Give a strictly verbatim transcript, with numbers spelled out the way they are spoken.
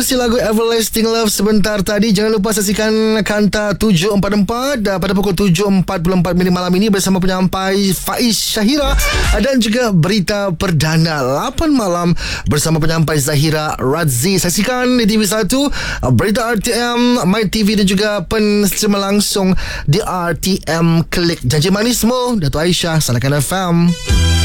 berkongsi lagu Everlasting Love sebentar tadi. Jangan lupa saksikan Kanta tujuh empat empat pada pukul tujuh empat puluh empat minit malam ini bersama penyampai Faiz Syahira, dan juga berita perdana lapan malam bersama penyampai Zahira Razzi. Saksikan di T V satu, berita R T M, My T V dan juga penstream langsung di R T M Klik. Janji manismu, Dato' Aisyah, Salakan F M.